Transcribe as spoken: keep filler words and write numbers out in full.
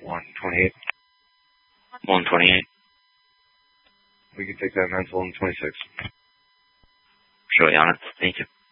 one twenty-eight. one twenty-eight. We can take that mental in twenty-six. Surely on it. Thank you.